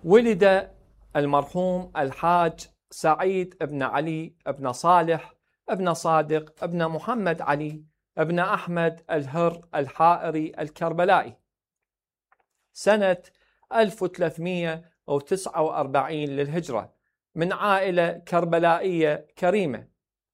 ولد المرحوم الحاج سعيد بن علي بن صالح بن صادق بن محمد علي بن أحمد الهر الحائري الكربلائي سنة 1349 للهجرة، من عائلة كربلائية كريمة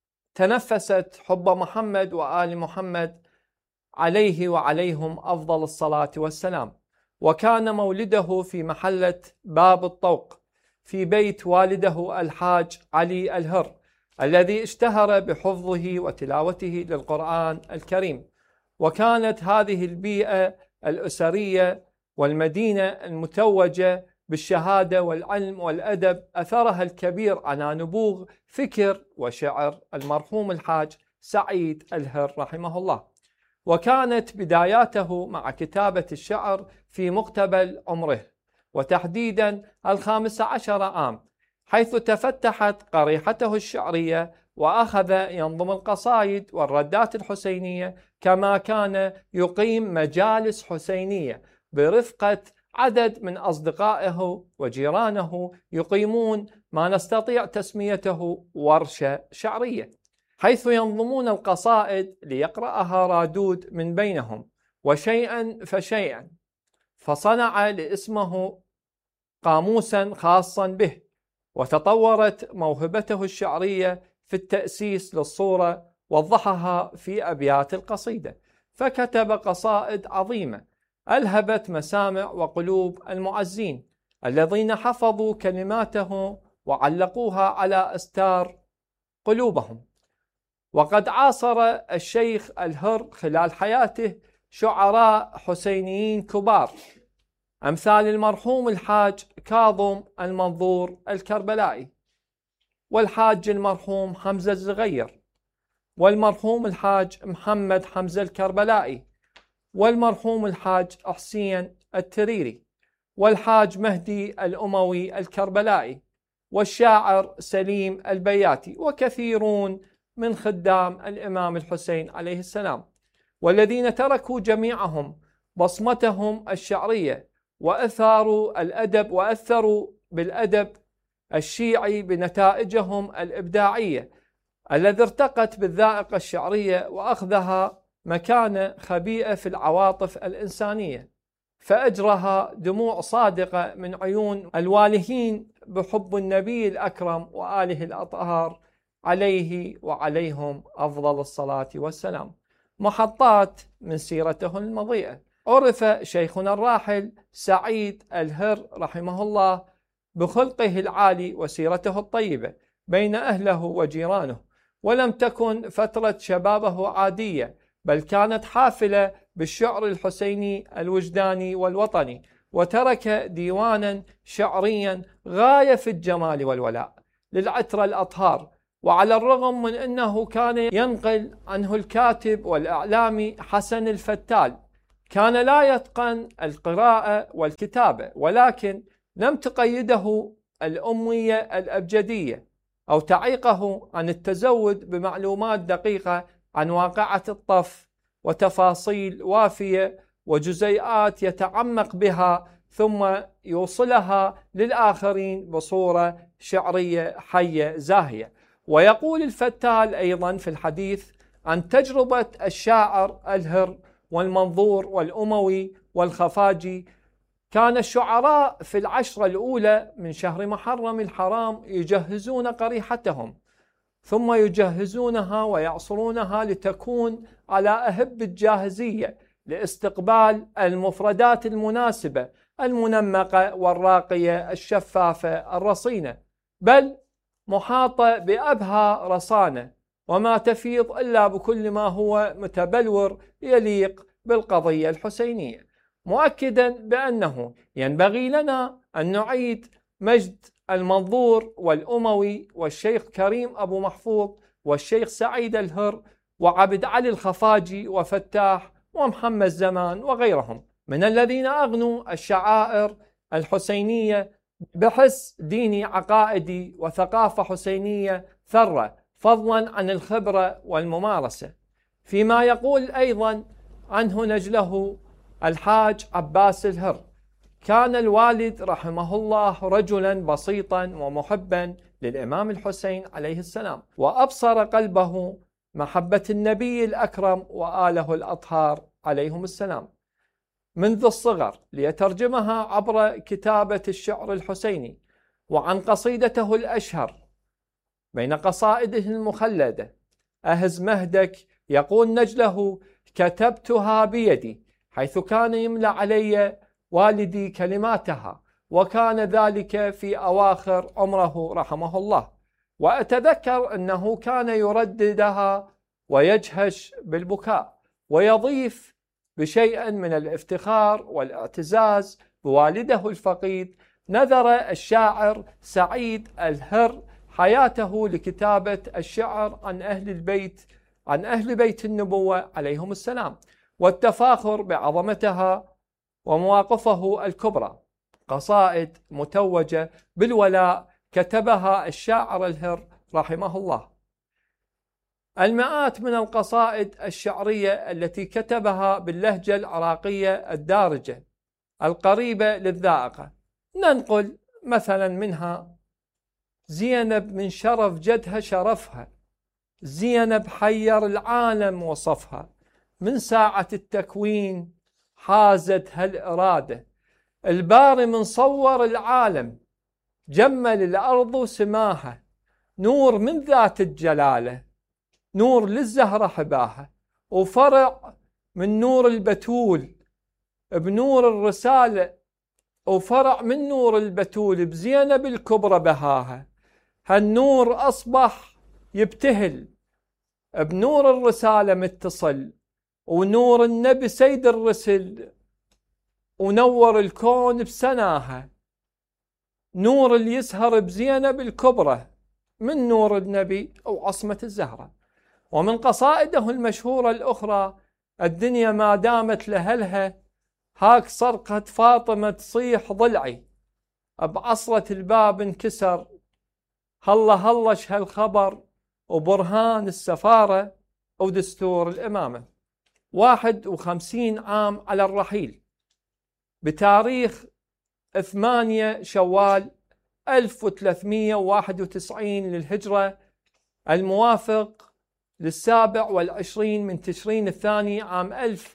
تنفست حب محمد وآل محمد عليه وعليهم أفضل الصلاة والسلام. وكان مولده في محلة باب الطوق في بيت والده الحاج علي الهر الذي اشتهر بحفظه وتلاوته للقرآن الكريم. وكانت هذه البيئة الأسرية والمدينة المتوجة بالشهادة والعلم والأدب أثرها الكبير على نبوغ فكر وشعر المرحوم الحاج سعيد الهر رحمه الله. وكانت بداياته مع كتابة الشعر في مقتبل عمره، وتحديدا 15 عام، حيث تفتحت قريحته الشعرية وأخذ ينظم القصائد والردات الحسينية، كما كان يقيم مجالس حسينية برفقة عدد من أصدقائه وجيرانه يقيمون ما نستطيع تسميته ورشة شعرية، حيث ينظمون القصائد ليقرأها رادود من بينهم، وشيئا فشيئا فصنع لاسمه قاموسا خاصا به. وتطورت موهبته الشعرية في التأسيس للصورة، وضحها في أبيات القصيدة، فكتب قصائد عظيمة ألهبت مسامع وقلوب المعزين الذين حفظوا كلماته وعلقوها على أستار قلوبهم. وقد عاصر الشيخ الهر خلال حياته شعراء حسينيين كبار أمثال المرحوم الحاج كاظم المنظور الكربلائي، والحاج المرحوم حمزة الزغير، والمرحوم الحاج محمد حمزة الكربلائي، والمرحوم الحاج حسين التريري، والحاج مهدي الأموي الكربلائي، والشاعر سليم البياتي، وكثيرون من خدام الإمام الحسين عليه السلام، والذين تركوا جميعهم بصمتهم الشعرية وأثاروا الأدب وأثروا بالأدب الشيعي بنتائجهم الإبداعية الذي ارتقت بالذائقة الشعرية وأخذها مكانة خبيئة في العواطف الإنسانية، فأجرها دموع صادقة من عيون الوالهين بحب النبي الأكرم وآله الأطهار عليه وعليهم أفضل الصلاة والسلام. محطات من سيرته المضيئة: عرف شيخنا الراحل سعيد الهر رحمه الله بخلقه العالي وسيرته الطيبة بين أهله وجيرانه، ولم تكن فترة شبابه عادية، بل كانت حافلة بالشعر الحسيني الوجداني والوطني، وترك ديوانا شعريا غاية في الجمال والولاء للعترة الأطهار. وعلى الرغم من أنه كان ينقل عنه الكاتب والإعلامي حسن الفتال، كان لا يتقن القراءة والكتابة، ولكن لم تقيده الأمية الأبجدية أو تعيقه عن التزود بمعلومات دقيقة عن واقعة الطف وتفاصيل وافية وجزيئات يتعمق بها ثم يوصلها للآخرين بصورة شعرية حية زاهية. ويقول الفتال أيضا في الحديث عن تجربة الشاعر الهر والمنظور والأموي والخفاجي: كان الشعراء في العشرة الأولى من شهر محرم الحرام يجهزون قريحتهم، ثم يجهزونها ويعصرونها لتكون على أهب الجاهزية لاستقبال المفردات المناسبة المنمقة والراقية الشفافة الرصينة، بل محاطة بأبهى رصانة، وما تفيض إلا بكل ما هو متبلور يليق بالقضية الحسينية، مؤكدا بأنه ينبغي لنا أن نعيد مجد المنظور والأموي والشيخ كريم أبو محفوظ والشيخ سعيد الهر وعبد علي الخفاجي وفتاح ومحمد زمان وغيرهم من الذين أغنوا الشعائر الحسينية بحس ديني عقائدي وثقافة حسينية ثرة، فضلا عن الخبرة والممارسة. فيما يقول أيضا عنه نجله الحاج عباس الهر: كان الوالد رحمه الله رجلا بسيطا ومحبا للإمام الحسين عليه السلام، وأبصر قلبه محبة النبي الأكرم وآله الأطهار عليهم السلام منذ الصغر، ليترجمها عبر كتابة الشعر الحسيني. وعن قصيدته الأشهر بين قصائده المخلدة أهز مهدك، يقول نجله: كتبتها بيدي، حيث كان يملى علي والدي كلماتها، وكان ذلك في أواخر عمره رحمه الله. وأتذكر أنه كان يرددها ويجهش بالبكاء، ويضيف بشيء من الافتخار والاعتزاز بوالده الفقيد: نذر الشاعر سعيد الهر حياته لكتابة الشعر عن أهل بيت النبوة عليهم السلام، والتفاخر بعظمتها ومواقفه الكبرى. قصائد متوجة بالولاء كتبها الشاعر الهر رحمه الله. المئات من القصائد الشعرية التي كتبها باللهجة العراقية الدارجة القريبة للذائقة، ننقل مثلا منها: زينب من شرف جدها شرفها، زينب حير العالم وصفها، من ساعة التكوين حازت هالإرادة، الباري من صور العالم جمل الأرض سماها، نور من ذات الجلالة، نور للزهرة حباها، وفرع من نور البتول بنور الرسالة، وفرع من نور البتول بزينب الكبرى بهاها، هالنور أصبح يبتهل بنور الرسالة متصل، ونور النبي سيد الرسل ونور الكون بسناها، نور اللي يسهر بزينب الكبرى من نور النبي وعصمة الزهرة. ومن قصائده المشهورة الأخرى: الدنيا ما دامت لهلها، هاك صرخة فاطمة تصيح ضلعي، بعصرة الباب انكسر، هلا هلش هالخبر، وبرهان السفارة ودستور الإمامة. 51 عام على الرحيل، بتاريخ 8 شوال 1391 للهجرة، الموافق 27 من تشرين الثاني عام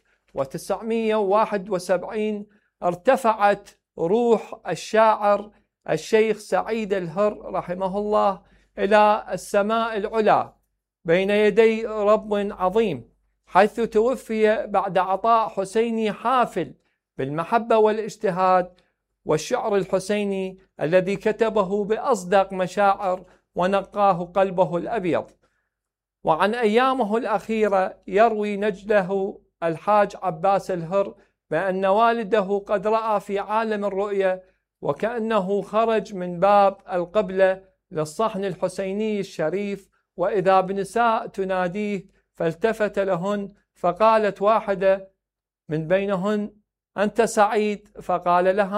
1971، ارتفعت روح الشاعر الشيخ سعيد الهر رحمه الله إلى السماء العلى بين يدي رب عظيم، حيث توفي بعد عطاء حسيني حافل بالمحبة والاجتهاد والشعر الحسيني الذي كتبه بأصدق مشاعر ونقاه قلبه الأبيض. وعن أيامه الأخيرة يروي نجله الحاج عباس الهر بأن والده قد رأى في عالم الرؤية وكأنه خرج من باب القبلة للصحن الحسيني الشريف، وإذا بنساء تناديه، فالتفت لهن فقالت واحدة من بينهن: أنت سعيد؟ فقال لها: